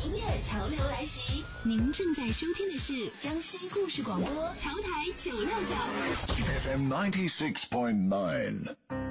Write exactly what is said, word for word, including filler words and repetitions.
音乐潮流来袭，您正在收听的是江西故事广播潮台九六九 F M ninety six point nine。